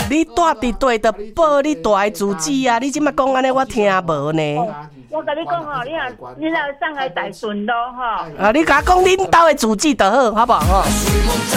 你住伫地就报你大的住址啊！你即摆讲安尼，我听无呢。 我甲你讲吼，你若上海大顺路吼。 你甲我讲恁兜的住址就好，好不好？